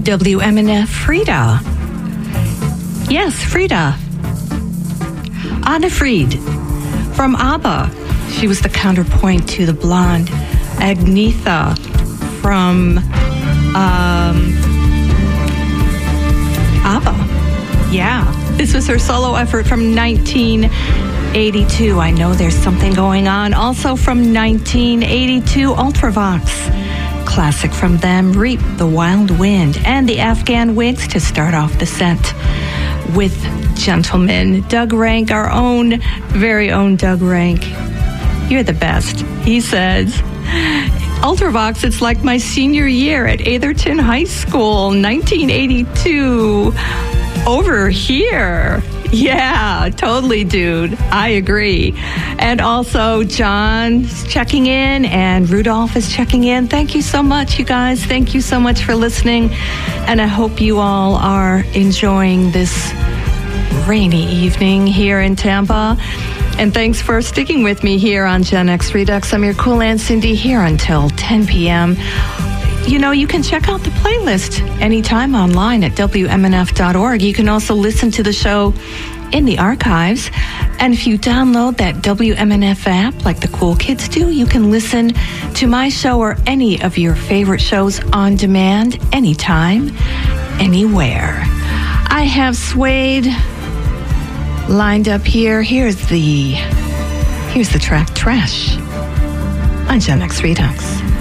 WMNF Frida. Yes, Frida. Anna Fried from ABBA. She was the counterpoint to the blonde Agnetha from ABBA. Yeah, this was her solo effort from 1982. I know there's something going on. Also from 1982, Ultravox. Classic from them, Reap the Wild Wind. And the Afghan Wigs to start off the set with Gentleman. Doug Rank, our own, very own Doug Rank. You're the best, he says. Ultravox, it's like my senior year at Atherton High School, 1982. Over here. Yeah, totally, dude. I agree. And also, John's checking in and Rudolph is checking in. Thank you so much, you guys. Thank you so much for listening. And I hope you all are enjoying this rainy evening here in Tampa. And thanks for sticking with me here on Gen X Redux. I'm your cool Aunt Cindy here until 10 p.m. You know, you can check out the playlist anytime online at WMNF.org. You can also listen to the show in the archives. And if you download that WMNF app like the cool kids do, you can listen to my show or any of your favorite shows on demand, anytime, anywhere. I have Suede lined up here. Here's the track Trash on Gen X Redux.